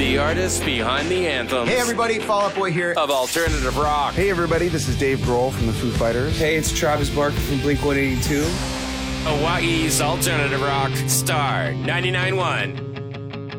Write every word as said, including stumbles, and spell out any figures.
The artists behind the anthems. Hey everybody, Fall Out Boy here. Of alternative rock. Hey everybody, this is Dave Grohl from the Foo Fighters. Hey, it's Travis Barker from Blink one eighty-two. Hawaii's alternative rock. Star ninety-nine point one.